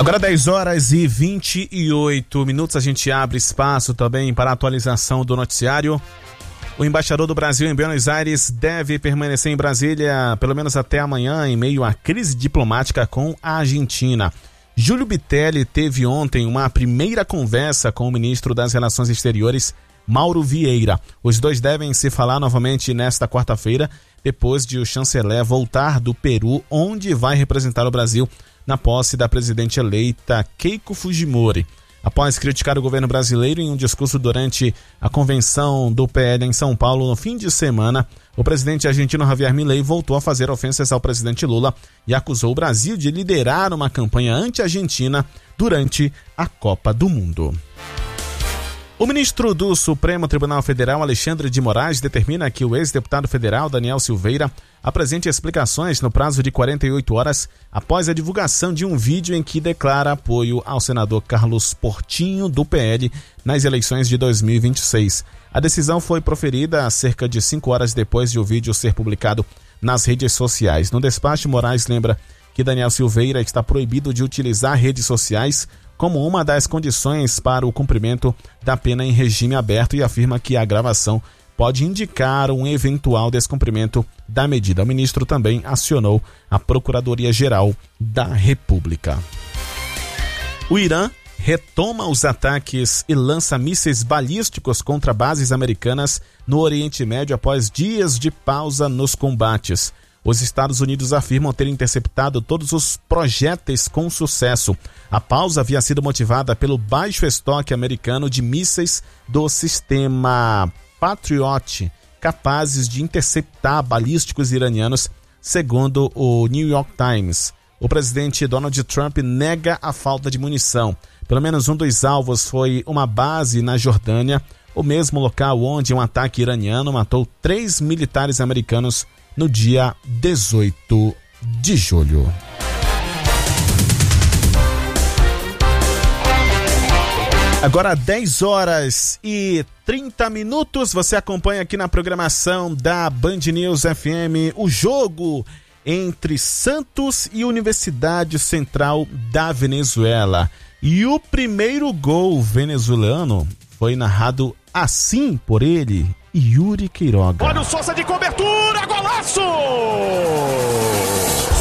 Agora 10h28, a gente abre espaço também para a atualização do noticiário. O embaixador do Brasil em Buenos Aires deve permanecer em Brasília pelo menos até amanhã, em meio à crise diplomática com a Argentina. Júlio Bitelli teve ontem uma primeira conversa com o ministro das Relações Exteriores, Mauro Vieira. Os dois devem se falar novamente nesta quarta-feira, depois de o chanceler voltar do Peru, onde vai representar o Brasil na posse da presidente eleita Keiko Fujimori. Após criticar o governo brasileiro em um discurso durante a convenção do PL em São Paulo no fim de semana, o presidente argentino Javier Milei voltou a fazer ofensas ao presidente Lula e acusou o Brasil de liderar uma campanha anti-argentina durante a Copa do Mundo. O ministro do Supremo Tribunal Federal, Alexandre de Moraes, determina que o ex-deputado federal Daniel Silveira apresente explicações no prazo de 48 horas após a divulgação de um vídeo em que declara apoio ao senador Carlos Portinho, do PL, nas eleições de 2026. A decisão foi proferida cerca de 5 horas depois de o vídeo ser publicado nas redes sociais. No despacho, Moraes lembra que Daniel Silveira está proibido de utilizar redes sociais como uma das condições para o cumprimento da pena em regime aberto e afirma que a gravação pode indicar um eventual descumprimento da medida. O ministro também acionou a Procuradoria-Geral da República. O Irã retoma os ataques e lança mísseis balísticos contra bases americanas no Oriente Médio após dias de pausa nos combates. Os Estados Unidos afirmam ter interceptado todos os projéteis com sucesso. A pausa havia sido motivada pelo baixo estoque americano de mísseis do sistema Patriot, capazes de interceptar balísticos iranianos, segundo o New York Times. O presidente Donald Trump nega a falta de munição. Pelo menos um dos alvos foi uma base na Jordânia, o mesmo local onde um ataque iraniano matou 3 militares americanos no dia 18 de julho. Agora 10h30, você acompanha aqui na programação da Band News FM o jogo entre Santos e Universidade Central da Venezuela. E o primeiro gol venezuelano foi narrado assim por ele, Yuri Queiroga. Olha o Sousa de cobertura, golaço!